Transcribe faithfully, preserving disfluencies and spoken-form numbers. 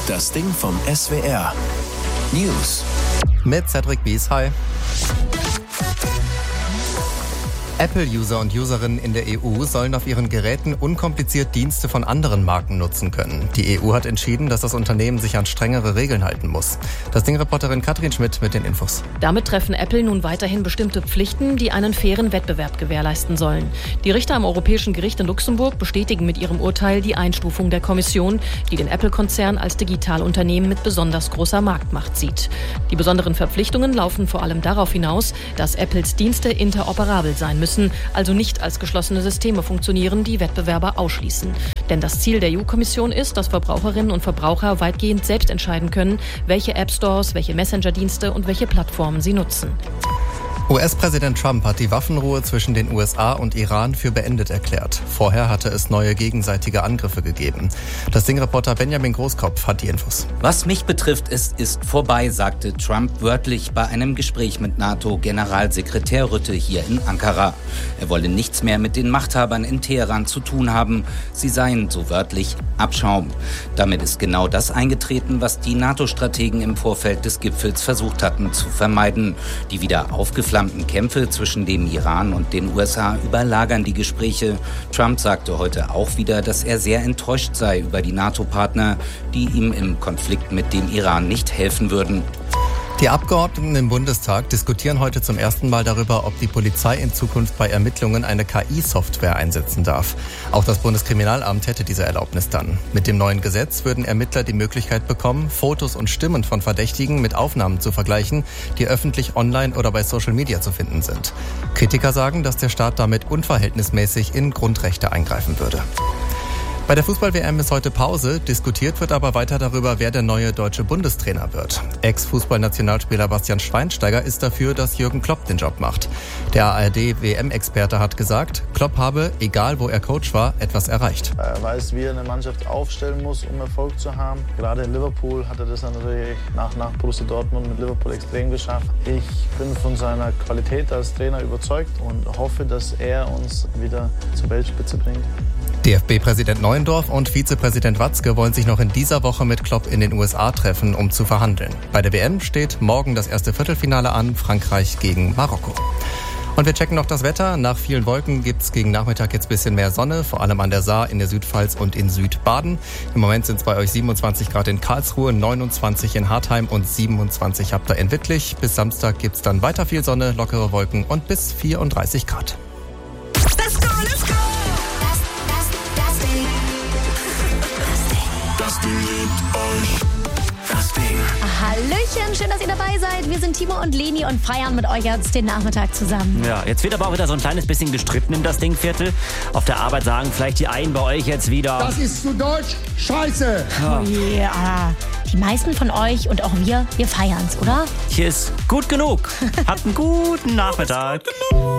Das Ding vom S W R. News. Mit Cedric Bies, hi. Apple-User und Userinnen in der E U sollen auf ihren Geräten unkompliziert Dienste von anderen Marken nutzen können. Die E U hat entschieden, dass das Unternehmen sich an strengere Regeln halten muss. Das Ding-Reporterin Katrin Schmidt mit den Infos. Damit treffen Apple nun weiterhin bestimmte Pflichten, die einen fairen Wettbewerb gewährleisten sollen. Die Richter am Europäischen Gericht in Luxemburg bestätigen mit ihrem Urteil die Einstufung der Kommission, die den Apple-Konzern als Digitalunternehmen mit besonders großer Marktmacht sieht. Die besonderen Verpflichtungen laufen vor allem darauf hinaus, dass Apples Dienste interoperabel sein müssen. Also nicht als geschlossene Systeme funktionieren, die Wettbewerber ausschließen. Denn das Ziel der E U-Kommission ist, dass Verbraucherinnen und Verbraucher weitgehend selbst entscheiden können, welche App-Stores, welche Messenger-Dienste und welche Plattformen sie nutzen. U S-Präsident Trump hat die Waffenruhe zwischen den U S A und Iran für beendet erklärt. Vorher hatte es neue gegenseitige Angriffe gegeben. Das Ding-Reporter Benjamin Großkopf hat die Infos. Was mich betrifft, es ist vorbei, sagte Trump wörtlich bei einem Gespräch mit NATO-Generalsekretär Rutte hier in Ankara. Er wolle nichts mehr mit den Machthabern in Teheran zu tun haben. Sie seien, so wörtlich, Abschaum. Damit ist genau das eingetreten, was die NATO-Strategen im Vorfeld des Gipfels versucht hatten zu vermeiden. Die wieder aufgeflammten Kämpfe zwischen dem Iran und den U S A überlagern die Gespräche. Trump sagte heute auch wieder, dass er sehr enttäuscht sei über die NATO-Partner, die ihm im Konflikt mit dem Iran nicht helfen würden. Die Abgeordneten im Bundestag diskutieren heute zum ersten Mal darüber, ob die Polizei in Zukunft bei Ermittlungen eine K I-Software einsetzen darf. Auch das Bundeskriminalamt hätte diese Erlaubnis dann. Mit dem neuen Gesetz würden Ermittler die Möglichkeit bekommen, Fotos und Stimmen von Verdächtigen mit Aufnahmen zu vergleichen, die öffentlich online oder bei Social Media zu finden sind. Kritiker sagen, dass der Staat damit unverhältnismäßig in Grundrechte eingreifen würde. Bei der Fußball-W M ist heute Pause, diskutiert wird aber weiter darüber, wer der neue deutsche Bundestrainer wird. Ex-Fußballnationalspieler Bastian Schweinsteiger ist dafür, dass Jürgen Klopp den Job macht. Der A R D-W M-Experte hat gesagt, Klopp habe, egal wo er Coach war, etwas erreicht. Er weiß, wie er eine Mannschaft aufstellen muss, um Erfolg zu haben. Gerade in Liverpool hat er das natürlich nach, nach Borussia Dortmund mit Liverpool extrem geschafft. Ich bin von seiner Qualität als Trainer überzeugt und hoffe, dass er uns wieder zur Weltspitze bringt. D F B-Präsident Neuendorf und Vizepräsident Watzke wollen sich noch in dieser Woche mit Klopp in den U S A treffen, um zu verhandeln. Bei der W M steht morgen das erste Viertelfinale an, Frankreich gegen Marokko. Und wir checken noch das Wetter. Nach vielen Wolken gibt's gegen Nachmittag jetzt ein bisschen mehr Sonne, vor allem an der Saar, in der Südpfalz und in Südbaden. Im Moment sind es bei euch siebenundzwanzig Grad in Karlsruhe, neunundzwanzig in Hartheim und siebenundzwanzig habt ihr in Wittlich. Bis Samstag gibt's dann weiter viel Sonne, lockere Wolken und bis vierunddreißig Grad. Let's go, let's go! Das Ding liebt euch. Das Ding. Hallöchen, schön, dass ihr dabei seid. Wir sind Timo und Leni und feiern mit euch jetzt den Nachmittag zusammen. Ja, jetzt wird aber auch wieder so ein kleines bisschen gestritten im Das Ding-Viertel. Auf der Arbeit sagen vielleicht die einen bei euch jetzt wieder: Das ist zu Deutsch Scheiße. Ja. ja. Die meisten von euch und auch wir, wir feiern's, oder? Hier ist gut genug. Habt einen guten Nachmittag. Gut genug.